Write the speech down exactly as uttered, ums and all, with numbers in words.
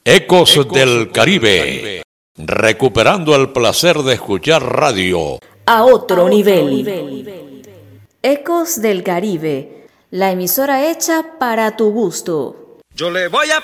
Ecos, Ecos del Caribe. Caribe, recuperando el placer de escuchar radio a otro, a nivel. otro nivel. Ecos del Caribe, la emisora hecha para tu gusto. Yo le voy a